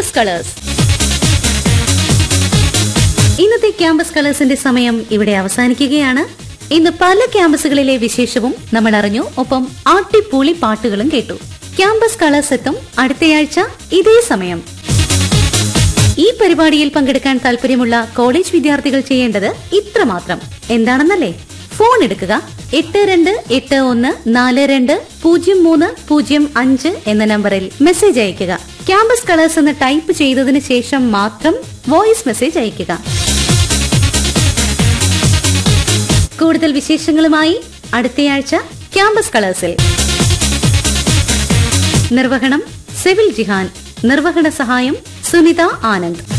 Campus colours. ഇന്നത്തെ campus കളേഴ്സിന്റെ സമയം ഇവിടെ അവസാനിക്കുകയാണ്. ഇന്ന് പല ക്യാമ്പസുകളിലെ വിശേഷവും നമ്മൾ അറിഞ്ഞു. ഒപ്പം ആട്ടിപ്പൂളി പാട്ടുകളും കേട്ടു. ക്യാമ്പസ് കളേഴ്സ് എത്തും അടുത്തയാഴ്ച ഇതേ സമയം. ഈ പരിപാടിയിൽ പങ്കെടുക്കാൻ താല്പര്യമുള്ള കോളേജ് വിദ്യാർത്ഥികൾ ചെയ്യേണ്ടത് ഇത്രമാത്രം. എന്താണെന്നല്ലേ? ഫോൺ എടുക്കുക. 8281420305 എന്ന നമ്പറിൽ മെസ്സേജ് അയയ്ക്കുക. ക്യാമ്പസ് കളേഴ്സ് എന്ന് ടൈപ്പ് ചെയ്തതിനു ശേഷം മാത്രം വോയിസ് മെസ്സേജ് അയയ്ക്കുക. കൂടുതൽ വിശേഷങ്ങളുമായി അടുത്തയാഴ്ച ക്യാമ്പസ് കളേഴ്സിൽ. നിർവഹണം സെവിൽ ജിഹാൻ. നിർവഹണ സഹായം സുനിത ആനന്ദ്.